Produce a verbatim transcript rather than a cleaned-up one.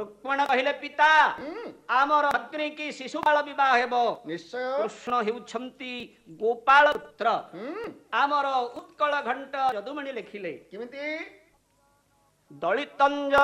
रुक्मण कहले पिता आमर पत्नी की शिशुपाल विवाह हेबो निश्चय कृष्ण हेउछंती गोपाल पुत्र आमर उत्कल घंट यदुमणि लिखिले किमिति दलितंज